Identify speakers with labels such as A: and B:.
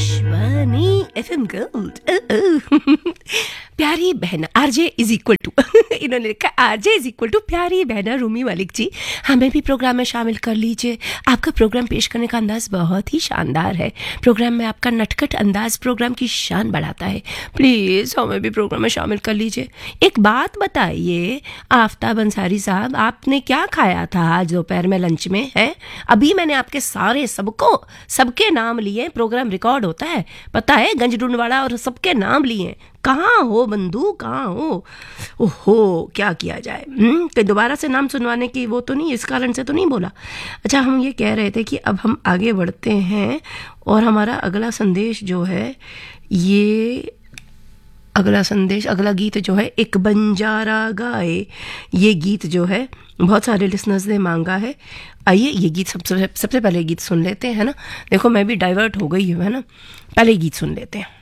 A: Akashvani FM gold. प्यारी बहना RJ is equal to इन्होंने लिखा आरजे इज इक्वल टू प्यारी बहना रूमी मलिक जी, हमें भी प्रोग्राम में शामिल कर लीजिए। आपका प्रोग्राम पेश करने का अंदाज बहुत ही शानदार है। प्रोग्राम में आपका नटखट अंदाज प्रोग्राम की शान बढ़ाता है। प्लीज़ हमें भी प्रोग्राम में शामिल कर लीजिए। एक बात बताइए आफ्ताब अंसारी साहब, आपने क्या खाया था आज दोपहर में लंच में? है अभी मैंने आपके सारे सबके नाम लिए। प्रोग्राम रिकॉर्ड होता है, पता है, गंज ढूंढवाड़ा और सबके नाम लिए। कहाँ हो बंधु, कहाँ हो? ओहो, क्या किया जाए? कि दोबारा से नाम सुनवाने की वो तो नहीं, इस कारण से तो नहीं बोला। अच्छा, हम ये कह रहे थे कि अब हम आगे बढ़ते हैं और हमारा अगला संदेश जो है, ये अगला गीत जो है, एक बंजारा गाए, ये गीत जो है बहुत सारे लिसनर्स ने मांगा है। आइए ये गीत सबसे पहले गीत सुन लेते हैं, है ना। देखो मैं भी डाइवर्ट हो गई हूँ, है ना। पहले गीत सुन लेते हैं।